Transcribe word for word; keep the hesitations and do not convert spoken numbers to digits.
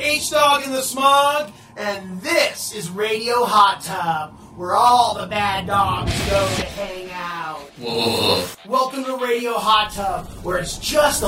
H-Dog in the Smog, and this is Radio Hot Tub, where all the bad dogs go to hang out. Whoa. Welcome to Radio Hot Tub, where it's just a